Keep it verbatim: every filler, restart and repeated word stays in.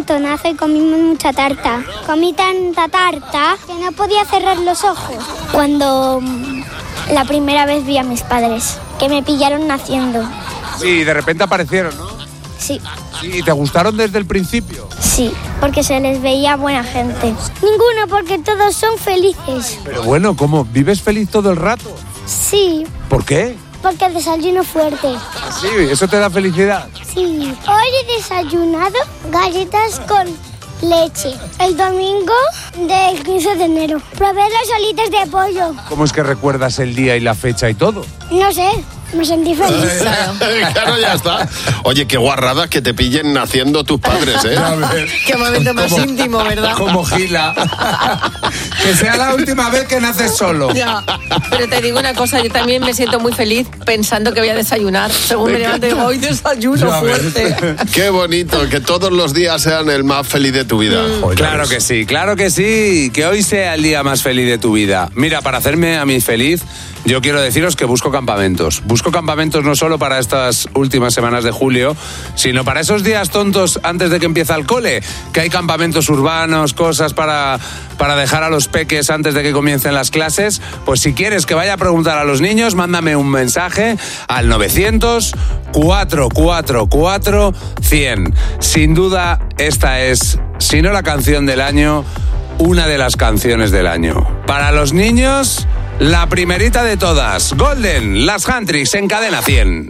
montonazo y comimos mucha tarta. Comí tanta tarta que no podía cerrar los ojos. Cuando mm, la primera vez vi a mis padres, que me pillaron naciendo. Sí, de repente aparecieron, ¿no? Sí. ¿Y te gustaron desde el principio? Sí, porque se les veía buena gente. Ninguno, porque todos son felices. Pero bueno, ¿cómo? ¿Vives feliz todo el rato? Sí, ¿Por qué? porque desayuno fuerte. Sí, ¿eso te da felicidad? Sí. Hoy he desayunado galletas con leche. El domingo del quince de enero. Probé las alitas de pollo. ¿Cómo es que recuerdas el día y la fecha y todo? No sé, me sentí feliz. Claro, ya está. Oye, qué guarradas que te pillen naciendo tus padres, ¿eh? Qué momento más Como- íntimo, ¿verdad? Como Gila. Que sea la última vez que naces solo. Ya, pero te digo una cosa, yo también me siento muy feliz pensando que voy a desayunar. Según me levanto, digo, hoy desayuno Ya ves. fuerte. Qué bonito, que todos los días sean el más feliz de tu vida. Joder, Claro que sí, claro que sí, que hoy sea el día más feliz de tu vida. Mira, para hacerme a mí feliz, yo quiero deciros que busco campamentos. Busco campamentos no solo para estas últimas semanas de julio, sino para esos días tontos antes de que empiece el cole, que hay campamentos urbanos, cosas para, para dejar a los peques antes de que comiencen las clases. Pues si quieres que vaya a preguntar a los niños, mándame un mensaje al novecientos, cuatrocientos cuarenta y cuatro, cien. Sin duda, esta es, si no la canción del año, una de las canciones del año. Para los niños, la primerita de todas, Golden, las Huntrix en Cadena cien.